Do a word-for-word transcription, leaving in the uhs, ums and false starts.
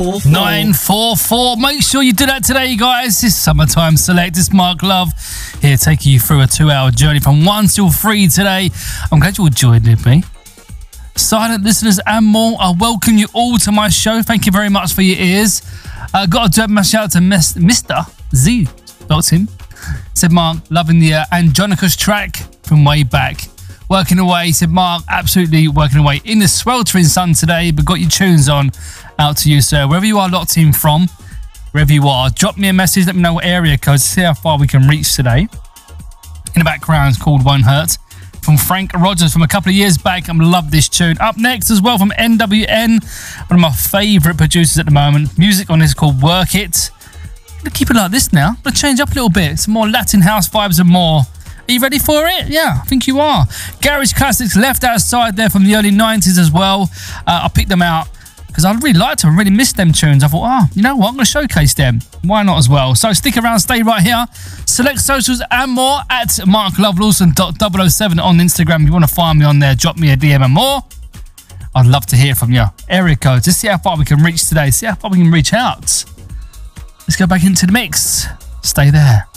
nine four four. Make sure you do that today, guys. It's Summertime Select. It's Mark Love here, taking you through a two-hour journey from one till three today. I'm glad you all joined with me. Silent listeners and more, I welcome you all to my show. Thank you very much for your ears. Uh, got to do a shout out to Mister Z. That's him. Said Mark, loving the uh, Andronicus track from way back. Working away, said Mark, absolutely working away in the sweltering sun today, but got your tunes on. Out to you, sir. Wherever you are locked in from, wherever you are, drop me a message, let me know what area code, see how far we can reach today. In the background, it's called Won't Hurt, from Frank Rogers from a couple of years back. I love this tune. Up next as well from N W N, one of my favourite producers at the moment. Music on this is called Work It. I'm going to keep it like this now. I'm going to change up a little bit. Some more Latin house vibes and more. Are you ready for it? Yeah, I think you are. Garage Classics left outside there from the early nineties as well. Uh, I picked them out because I really liked them, I really missed them tunes. I thought, oh, you know what, I'm going to showcase them. Why not as well? So stick around, stay right here. Select socials and more at mark love lawson dot double oh seven on Instagram. If you want to find me on there, drop me a D M and more. I'd love to hear from you. Area codes, just see how far we can reach today, see how far we can reach out. Let's go back into the mix. Stay there.